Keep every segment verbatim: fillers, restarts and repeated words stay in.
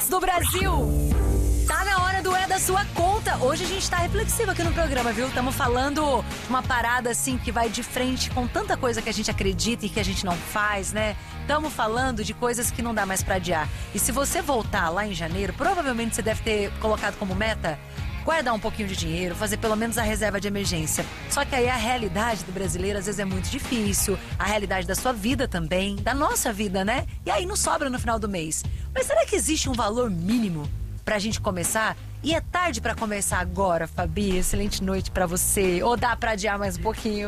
Mix do Brasil. Tá na hora do É da Sua Conta. Hoje a gente tá reflexivo aqui no programa, viu? Estamos falando de uma parada assim que vai de frente com tanta coisa que a gente acredita e que a gente não faz, né? Estamos falando de coisas que não dá mais pra adiar. E se você voltar lá em janeiro, provavelmente você deve ter colocado como meta guardar um pouquinho de dinheiro, fazer pelo menos a reserva de emergência. Só que aí a realidade do brasileiro às vezes é muito difícil, a realidade da sua vida também, da nossa vida, né? E aí não sobra no final do mês. Mas será que existe um valor mínimo pra gente começar? E é tarde pra começar agora, Fabi? Excelente noite pra você. Ou dá pra adiar mais um pouquinho?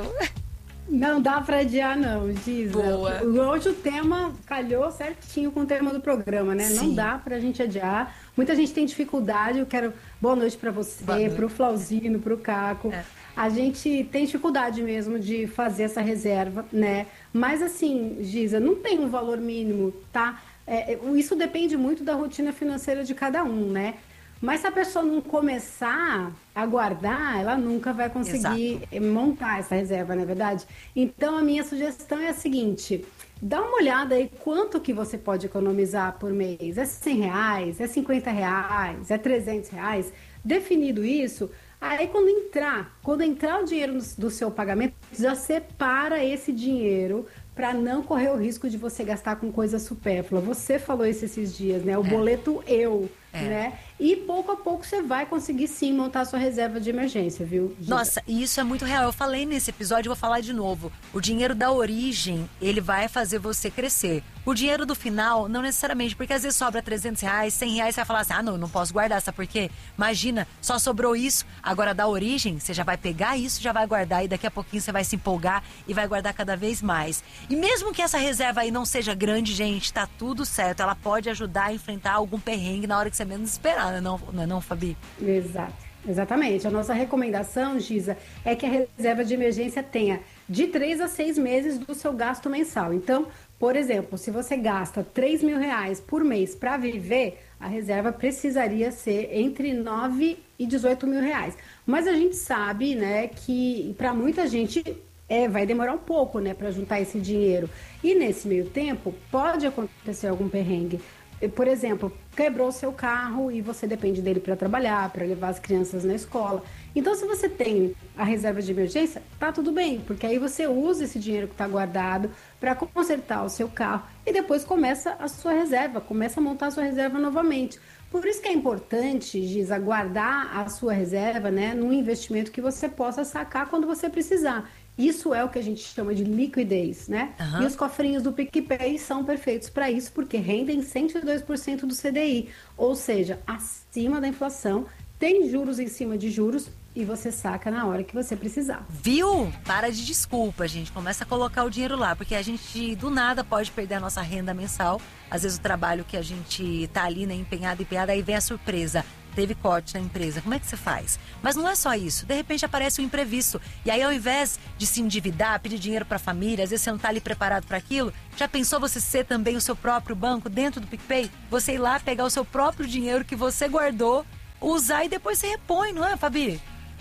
Não dá pra adiar não, Giza. Boa. Hoje o tema calhou certinho com o tema do programa, né? Sim. Não dá pra gente adiar. Muita gente tem dificuldade. Eu quero boa noite pra você, pro Flauzino, pro Caco. É. A gente tem dificuldade mesmo de fazer essa reserva, né? Mas assim, Giza, não tem um valor mínimo, tá? É, isso depende muito da rotina financeira de cada um, né? Mas se a pessoa não começar a guardar, ela nunca vai conseguir Exato. montar essa reserva, não é verdade? Então, a minha sugestão é a seguinte: dá uma olhada aí quanto que você pode economizar por mês. É cem reais? É cinquenta reais? É trezentos reais? Definido isso, aí quando entrar, quando entrar o dinheiro do seu pagamento, já separa esse dinheiro para não correr o risco de você gastar com coisa supérflua. Você falou isso esses dias, né? O é. boleto eu, é. né? E pouco a pouco você vai conseguir sim montar a sua reserva de emergência, viu, Giza? Nossa, e isso é muito real. Eu falei nesse episódio, vou falar de novo. O dinheiro da origem, ele vai fazer você crescer. O dinheiro do final, não necessariamente, porque às vezes sobra trezentos reais, cem reais, você vai falar assim, ah, não, não posso guardar, sabe por quê? Imagina, só sobrou isso. Agora, da origem, você já vai pegar isso, já vai guardar e daqui a pouquinho você vai se empolgar e vai guardar cada vez mais. E mesmo que essa reserva aí não seja grande, gente, tá tudo certo. Ela pode ajudar a enfrentar algum perrengue na hora que você menos esperar, não é não, não, é não Fabi? Exato, exatamente. A nossa recomendação, Giza, é que a reserva de emergência tenha de três a seis meses do seu gasto mensal. Então, por exemplo, se você gasta três mil reais por mês para viver, a reserva precisaria ser entre nove e dezoito mil reais. Mas a gente sabe, né, que para muita gente É, vai demorar um pouco, né, para juntar esse dinheiro. E nesse meio tempo, pode acontecer algum perrengue. Por exemplo, quebrou o seu carro e você depende dele para trabalhar, para levar as crianças na escola. Então, se você tem a reserva de emergência, tá tudo bem, porque aí você usa esse dinheiro que está guardado para consertar o seu carro e depois começa a sua reserva, começa a montar a sua reserva novamente. Por isso que é importante, Giza, guardar a sua reserva, né, num investimento que você possa sacar quando você precisar. Isso é o que a gente chama de liquidez, né? Uhum. E os cofrinhos do PicPay são perfeitos para isso, porque rendem cento e dois por cento do C D I, ou seja, acima da inflação, tem juros em cima de juros e você saca na hora que você precisar. Viu? Para de desculpa, gente. Começa a colocar o dinheiro lá, porque a gente do nada pode perder a nossa renda mensal. Às vezes o trabalho que a gente tá ali, né, empenhado, empenhado, aí vem a surpresa. Teve corte na empresa, como é que você faz? Mas não é só isso, de repente aparece um imprevisto. E aí ao invés de se endividar, pedir dinheiro para a família, às vezes você não está ali preparado para aquilo, já pensou você ser também o seu próprio banco dentro do PicPay? Você ir lá pegar o seu próprio dinheiro que você guardou, usar e depois você repõe, não é, Fabi?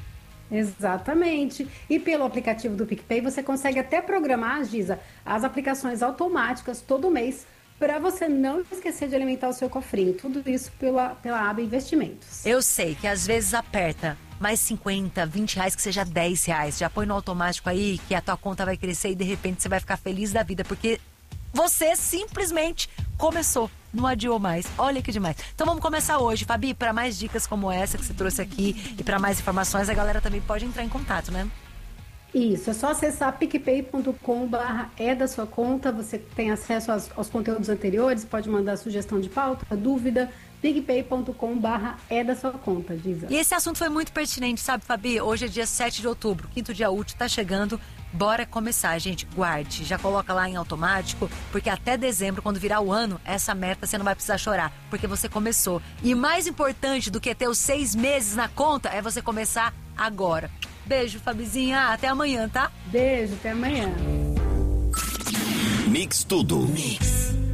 Exatamente. E pelo aplicativo do PicPay você consegue até programar, Giza, as aplicações automáticas todo mês, para você não esquecer de alimentar o seu cofrinho. Tudo isso pela, pela aba Investimentos. Eu sei que às vezes aperta mais cinquenta, vinte reais, que seja dez reais. Já põe no automático aí que a tua conta vai crescer e de repente você vai ficar feliz da vida, porque você simplesmente começou, não adiou mais. Olha que demais. Então vamos começar hoje, Fabi, para mais dicas como essa que você trouxe aqui e para mais informações, a galera também pode entrar em contato, né? Isso, é só acessar picpay ponto com barra é da sua conta, você tem acesso aos, aos conteúdos anteriores, pode mandar sugestão de pauta, dúvida, picpay ponto com barra é da sua conta, Giza. E esse assunto foi muito pertinente, sabe, Fabi? Hoje é dia sete de outubro, quinto dia útil, tá chegando, bora começar, gente, guarde, já coloca lá em automático, porque até dezembro, quando virar o ano, essa meta você não vai precisar chorar, porque você começou. E mais importante do que ter os seis meses na conta, é você começar agora. Beijo, Fabizinha. Até amanhã, tá? Beijo, até amanhã. Mix Tudo. Mix.